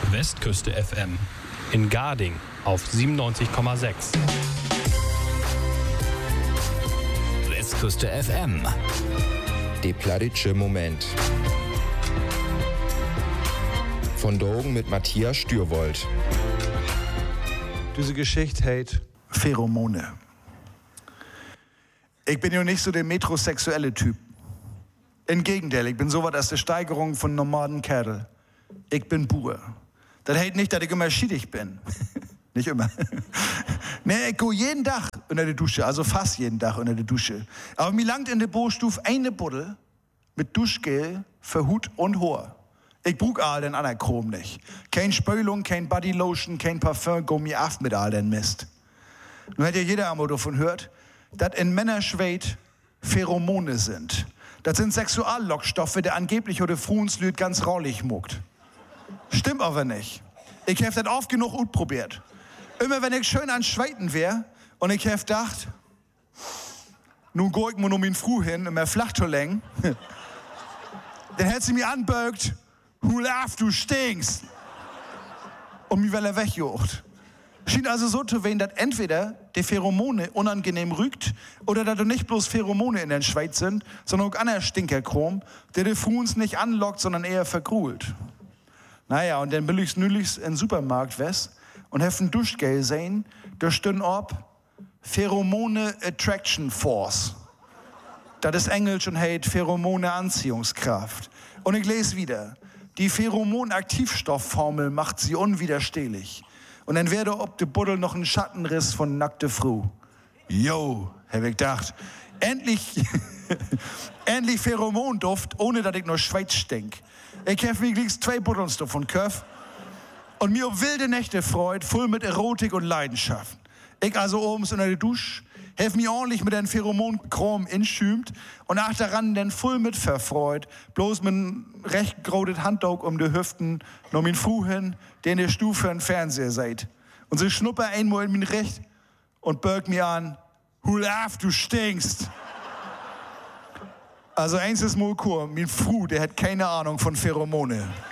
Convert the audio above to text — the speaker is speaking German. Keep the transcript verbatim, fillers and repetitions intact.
Westküste F M. In Garding auf siebenundneunzig Komma sechs. Westküste F M. Der plattitsche Moment. Von Drogen mit Matthias Stürwold. Diese Geschichte heißt Pheromone. Ich bin ja nicht so der metrosexuelle Typ. Im Gegenteil, ich bin sowas als die Steigerung von Nomaden Kerl. Ich bin Bur. Das heißt nicht, dass ich immer schiedig bin. Nicht immer. Nee, ich gehe jeden Tag unter die Dusche, also fast jeden Tag unter die Dusche. Aber mir langt in der Bohrstuf eine Buddel mit Duschgel für Hut und Haar. Ich brauch all den Anachrom nicht. Kein Spülung, kein Bodylotion, kein Parfum, go mir af mit all den Mist. Nun hat ja jeder einmal davon gehört, dass in Männerschweit Pheromone sind. Das sind Sexuallockstoffe, der angeblich oder Fruenslüt ganz raulich muckt. Stimmt aber nicht. Ich hab das oft genug utprobiert. Immer wenn ich schön an Schweiten wär und ich hab gedacht, nun go ich mir nur min Fru hin, immer flach zu längen, dann hätt sie mir anbögt, Hulaf, du stinkst. Und mir will er wegjocht. Schien also so zu wehen, dass entweder die Pheromone unangenehm rügt oder dass du nicht bloß Pheromone in den Schweiz sind, sondern auch anderer Stinkerkrom, der die Fruens nicht anlockt, sondern eher vergrult. Naja, und dann will ich's nülichs in den Supermarkt wes und heffen Duschgel sehen, da stünn ob Pheromone Attraction Force. Das ist Englisch und heißt Pheromone Anziehungskraft. Und ich lese wieder. Die Pheromon-Aktivstoffformel macht sie unwiderstehlich. Und dann werde ob de Buddel noch ein Schattenriss von nackte Fru. Yo, hab ich gedacht. Endlich, endlich Pheromonduft, ohne dass ich nur Schweiz stink. Ich hab mir gleich zwei Buddels davon Köpf und mir um wilde Nächte freut, voll mit Erotik und Leidenschaft. Ich also oben unter der Dusche, hef mir ordentlich mit den Pheromonchrom inschümt und nach daran dann voll mit verfreut, bloß mit einem recht grodet Handtuch um die Hüften, noch min Fuh hin, der in der Stufe im Fernseher seid. Und sie schnupper einmal in min Recht und bögt mir an, Hulaf, du stinkst. Also eins ist mal kur, min Fuh, der hat keine Ahnung von Pheromone.